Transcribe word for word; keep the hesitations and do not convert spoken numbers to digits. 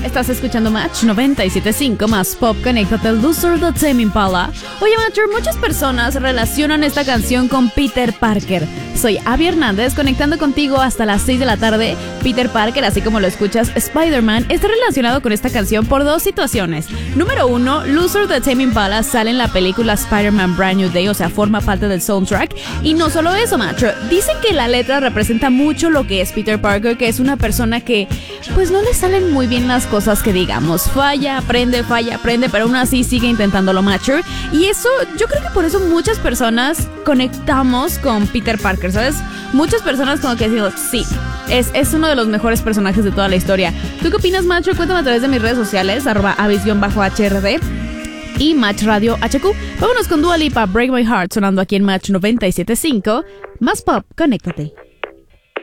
Estás escuchando Match noventa y siete punto cinco más Pop. Conéctate, Loser de Tame Impala. Oye, Matcher, muchas personas relacionan esta canción con Peter Parker. Soy Abby Hernández, conectando contigo hasta las seis de la tarde. Peter Parker, así como lo escuchas, Spider-Man, está relacionado con esta canción por dos situaciones. Número uno, Loser de Tame Impala sale en la película Spider-Man Brand New Day, o sea, forma parte del soundtrack. Y no solo eso, Matcher, dicen que la letra representa mucho lo que es Peter Parker, que es una persona que, pues, no le salen muy bien las cosas que digamos. Falla, aprende, falla, aprende, pero aún así sigue intentándolo, Matcher. Y eso, yo creo que por eso muchas personas conectamos con Peter Parker, ¿sabes? Muchas personas como que decimos, sí, es, es uno de los mejores personajes de toda la historia. ¿Tú qué opinas, Matcher? Cuéntame a través de mis redes sociales, arroba avis-H R D y Match Radio H Q. Vámonos con Dua Lipa, Break My Heart, sonando aquí en Match noventa y siete punto cinco. Más Pop, conéctate.